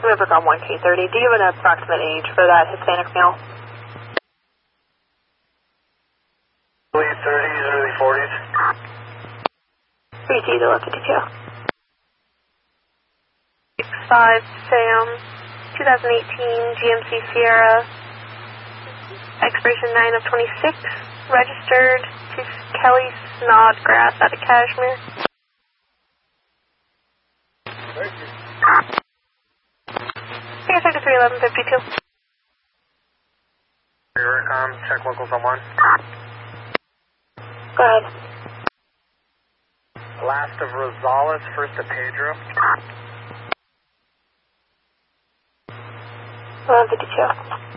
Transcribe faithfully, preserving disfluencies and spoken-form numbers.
Rivercom one K thirty, do you have an approximate age for that Hispanic male? Late thirties, early forties. three G to left to detail. six five Sam, twenty eighteen G M C Sierra, expiration nine of twenty-six, registered to Kelly Snodgrass out of Kashmir. Thank you. Figure thirty-three eleven fifty-two. Rivercom, check locals on one. Go ahead. Last of Rosales, first to Pedro. eleven fifty-two.